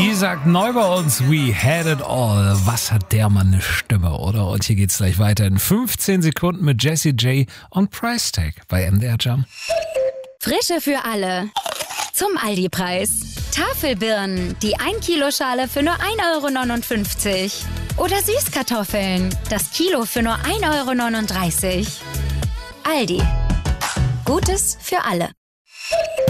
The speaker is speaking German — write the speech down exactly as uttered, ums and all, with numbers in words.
Isaac neu bei uns, We Had It All. Was hat der Mann eine Stimme, oder? Und hier geht's gleich weiter in fünfzehn Sekunden mit Jessie J und Price Tag bei M D R Jam. Frische für alle. Zum Aldi-Preis. Tafelbirnen, die ein Kilo Schale für nur ein Euro neunundfünfzig. Oder Süßkartoffeln, das Kilo für nur ein Euro neununddreißig. Aldi. Gutes für alle.